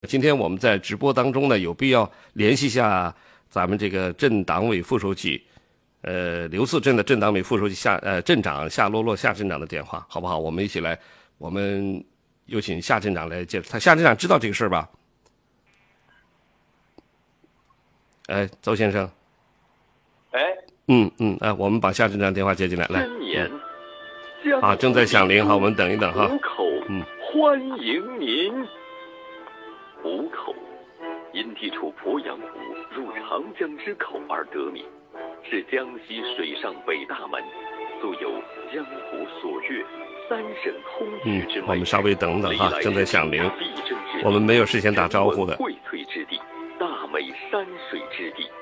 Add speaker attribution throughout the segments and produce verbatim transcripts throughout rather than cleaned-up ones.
Speaker 1: 今天我们在直播当中呢，有必要联系一下咱们这个镇党委副书记，呃，刘四镇的镇党委副书记夏呃镇长夏洛洛夏镇长的电话，好不好？我们一起来，我们有请夏镇长来介绍。他夏镇长知道这个事儿吧？哎，邹先生。
Speaker 2: 哎。
Speaker 1: 嗯嗯，哎，我们把夏镇长电话接进来，来。
Speaker 2: 嗯、
Speaker 1: 啊，正在响铃，好，我们等一等哈。
Speaker 2: 虎口，
Speaker 1: 嗯，
Speaker 2: 欢迎您。虎口，因地处鄱阳湖入长江之口而得名，是江西水上北大门，素有江湖所阅、三省通衢之美。
Speaker 1: 嗯，我们稍微等等哈，正在响铃。我们没有事先打招呼的。
Speaker 2: 荟萃之地，大美山水之地。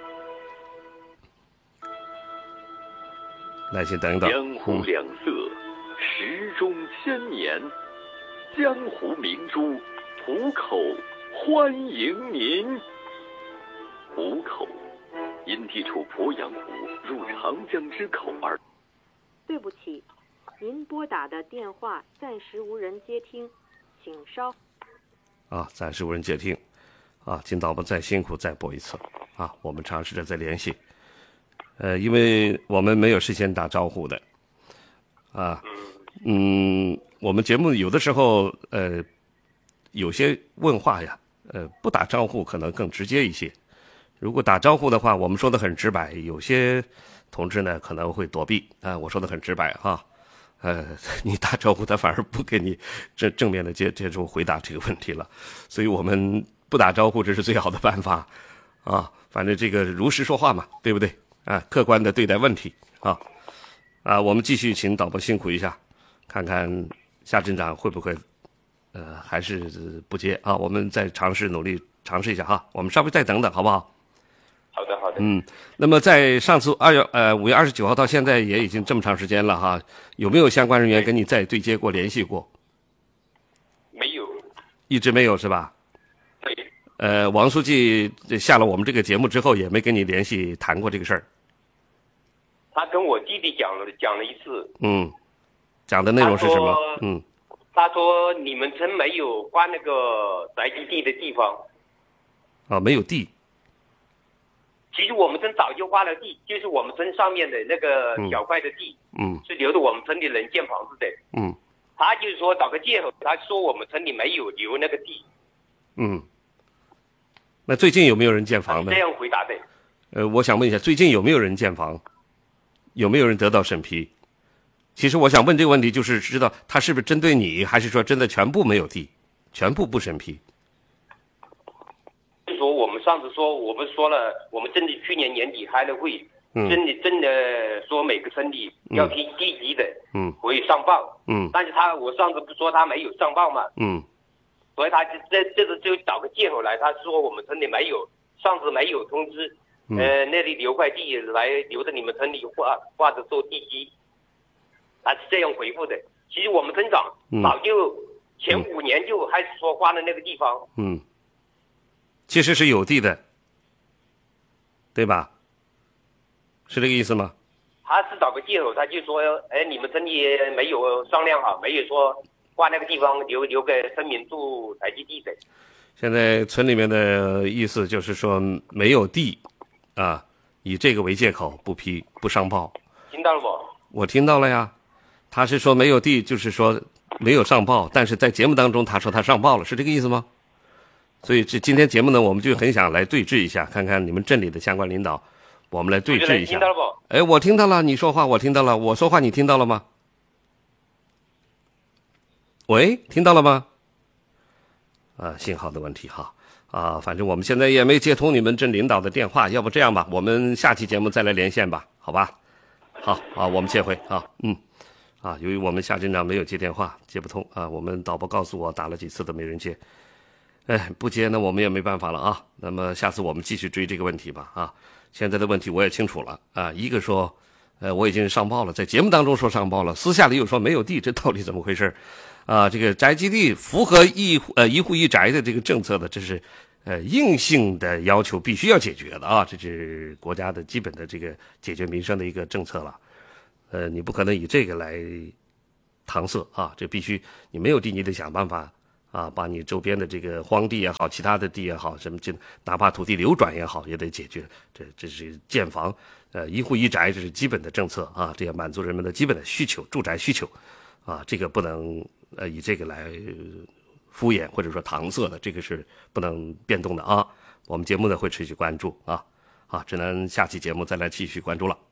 Speaker 1: 来，先等一等。
Speaker 2: 江湖两色，嗯、时中千年。江湖明珠，虎口欢迎您。虎口，因地处鄱阳湖入长江之口而。
Speaker 3: 对不起，您拨打的电话暂时无人接听，请稍。
Speaker 1: 啊，暂时无人接听。啊，金导播再辛苦再拨一次。啊，我们尝试着再联系。呃，因为我们没有事先打招呼的，啊，嗯，我们节目有的时候呃，有些问话呀，呃，不打招呼可能更直接一些。如果打招呼的话，我们说的很直白，有些同志呢可能会躲避啊。我说的很直白哈，呃，你打招呼他反而不给你正正面的接接触回答这个问题了，所以我们不打招呼这是最好的办法啊。反正这个如实说话嘛，对不对？啊，客观的对待问题啊，啊，我们继续请导播辛苦一下，看看夏镇长会不会，呃，还是不接啊？我们再尝试努力尝试一下哈，我们稍微再等等，好不好？
Speaker 2: 好的，好的。
Speaker 1: 嗯，那么在上次二月呃五月二十九号到现在也已经这么长时间了哈，有没有相关人员跟你再对接过、联系过？
Speaker 2: 没有，
Speaker 1: 一直没有是吧？
Speaker 2: 对。
Speaker 1: 呃，王书记下了我们这个节目之后，也没跟你联系谈过这个事儿。
Speaker 4: 他跟我弟弟讲了讲了一次，
Speaker 1: 嗯，讲的内容是什么？嗯，
Speaker 4: 他说你们村没有划那个宅基地的地方，
Speaker 1: 啊，没有地。
Speaker 4: 其实我们村早就划了地，就是我们村上面的那个小块的地，
Speaker 1: 嗯，
Speaker 4: 是留着我们村里人建房子的，
Speaker 1: 嗯，
Speaker 4: 他就是说找个借口，他说我们村里没有留那个地，
Speaker 1: 嗯，那最近有没有人建房呢？
Speaker 4: 这样回答的。
Speaker 1: 呃，我想问一下，最近有没有人建房？有没有人得到审批？其实我想问这个问题，就是知道他是不是针对你，还是说真的全部没有地，全部不审批？
Speaker 4: 就是说我们上次说，我不是说了，我们镇里去年年底开了会，
Speaker 1: 嗯，
Speaker 4: 镇里真的说每个村里要提地基的，
Speaker 1: 嗯，
Speaker 4: 可以上报，
Speaker 1: 嗯，
Speaker 4: 但是他我上次不说他没有上报嘛，
Speaker 1: 嗯，
Speaker 4: 所以他这这次就找个借口来，他说我们村里没有，上次没有通知。呃，那里留块地来留着你们村里画画着做地基，他是这样回复的。其实我们村长早就前五年就开始说划的那个地方，
Speaker 1: 嗯，其实是有地的，对吧？是这个意思吗？
Speaker 4: 他是找个借口，他就说，哎，你们村里没有商量好，没有说划那个地方留留给村民住宅基地的。
Speaker 1: 现在村里面的意思就是说没有地。啊，以这个为借口不批不上报，
Speaker 4: 听到了不？
Speaker 1: 我听到了呀，他是说没有地，就是说没有上报，但是在节目当中他说他上报了，是这个意思吗？所以这今天节目呢，我们就很想来对峙一下，看看你们镇里的相关领导，我们来对峙一下。
Speaker 4: 听到了不？
Speaker 1: 哎，我听到了，你说话我听到了，我说话你听到了吗？喂，听到了吗？啊，信号的问题哈。啊，反正我们现在也没接通你们镇领导的电话，要不这样吧，我们下期节目再来连线吧，好吧？好啊，我们切回啊，嗯，啊，由于我们夏镇长没有接电话，接不通啊，我们导播告诉我打了几次都没人接，哎，不接呢我们也没办法了啊。那么下次我们继续追这个问题吧啊。现在的问题我也清楚了啊，一个说，呃，我已经上报了，在节目当中说上报了，私下里又说没有地，这到底怎么回事？啊，这个宅基地符合一呃一户一宅的这个政策的，这是呃硬性的要求，必须要解决的啊，这是国家的基本的这个解决民生的一个政策了。呃，你不可能以这个来搪塞啊，这必须你没有地，你得想办法啊，把你周边的这个荒地也好，其他的地也好，什么就哪怕土地流转也好，也得解决。这这是建房，呃，一户一宅，这是基本的政策啊，这要满足人们的基本的需求，住宅需求，啊，这个不能呃以这个来敷衍或者说搪塞的，这个是不能变动的啊。我们节目呢会持续关注啊，好，只能下期节目再来继续关注了。